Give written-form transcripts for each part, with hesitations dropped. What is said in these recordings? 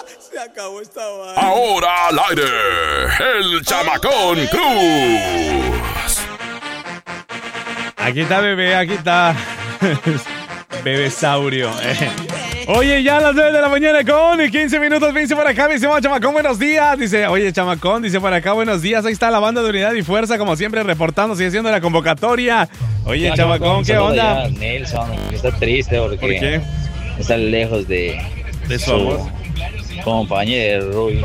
Se acabó esta vaina. Ahora al aire, el Chamacón Cruz. Aquí está, bebé, aquí está. Bebesaurio. Oye, ya a las 9 de la mañana con 15 minutos me dice por acá, me dice, Chamacón, buenos días. Dice, oye, Chamacón, dice por acá, buenos días. Ahí está la banda de Unidad y Fuerza, como siempre, reportando, sigue haciendo la convocatoria. Oye, Chamacón, ¿qué onda? Nelson está triste porque ¿Por qué? está lejos de su amor. Compañero Rubin.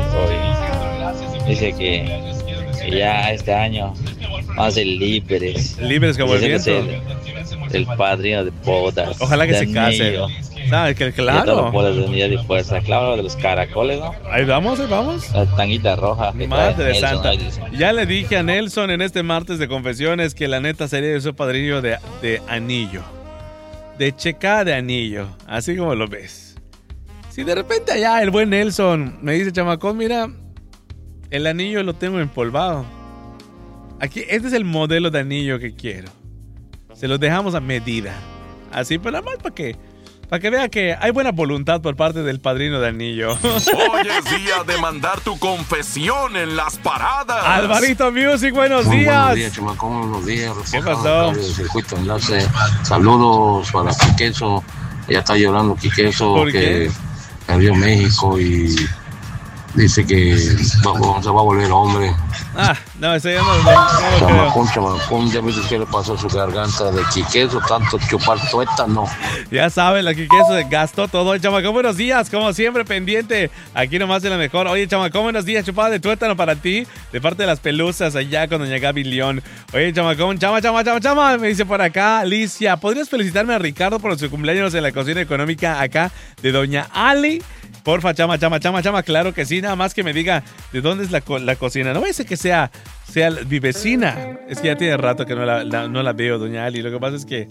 Dice que ya este año va a ser libres. Libres como el viento. El padrino de bodas. Ojalá que se case. ¿Sabes? Que claro. Los de Unidad y Fuerza, claro, de los caracoles, ¿no? Ahí vamos, ahí vamos. La tanguita roja. Madre de Santa. Nelson. Ya le dije a Nelson en este martes de confesiones que la neta sería su padrino de anillo. De checa de anillo. Así como lo ves. Si de repente allá el buen Nelson me dice, Chamacón, mira, el anillo lo tengo empolvado. Aquí, este es el modelo de anillo que quiero. Se los dejamos a medida. Así, pero nada más para que vea que hay buena voluntad por parte del padrino de anillo. Hoy es día de mandar tu confesión en las paradas. Alvarito Music, buenos Muy días. Buenos días, Chamacón, buenos días. ¿Qué pasó? Circuito Enlace. Saludos para Quiqueso. Ella está llorando, Quiqueso, que perdió México y dice que se va a volver hombre. No, eso ya no Chamacón, ya viste qué le pasó a su garganta de Quiqueso, tanto chupar tuétano. Ya saben, la Quiqueso se gastó todo. Chamacón, buenos días, como siempre, pendiente. Aquí nomás es la mejor. Oye, Chamacón, buenos días, chupada de tuétano para ti, de parte de las pelusas allá con doña Gaby León. Oye, Chamacón, chama, me dice por acá, Alicia, ¿podrías felicitarme a Ricardo por su cumpleaños en la cocina económica acá de doña Ali? Porfa, chama, claro que sí, nada más que me diga de dónde es la cocina. No voy a decir que sea mi vecina. Es que ya tiene rato que no la veo, doña Ali. Lo que pasa es que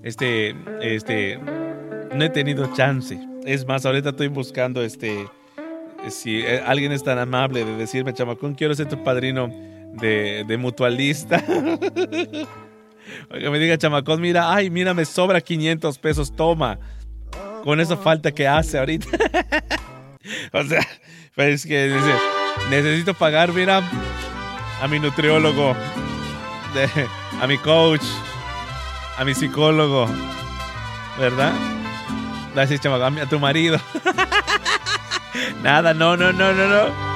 no he tenido chance. Es más, ahorita estoy buscando si alguien es tan amable de decirme, Chamacón, quiero ser tu padrino de mutualista. Oiga, me diga, Chamacón, mira, me sobra 500 pesos, toma. Con esa falta que hace ahorita. O sea, pues es que dice, necesito pagar, mira, a mi nutriólogo, a mi coach, a mi psicólogo, ¿verdad? Así, Chamacón, a tu marido. Nada, no.